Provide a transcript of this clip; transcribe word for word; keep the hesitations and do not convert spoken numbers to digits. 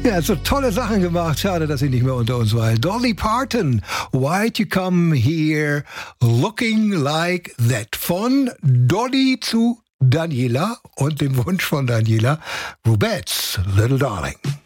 Ja, so tolle Sachen gemacht. Schade, dass sie nicht mehr unter uns war. Dolly Parton, Why'd You Come Here Looking Like That? Von Dolly zu Daniela und dem Wunsch von Daniela, Rubettes Little Darling.